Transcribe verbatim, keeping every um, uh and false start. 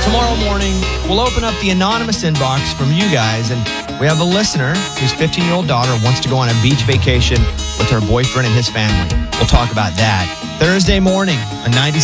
tomorrow morning, we'll open up the anonymous inbox from you guys, and we have a listener whose fifteen-year-old daughter wants to go on a beach vacation with her boyfriend and his family. We'll talk about that Thursday morning on ninety.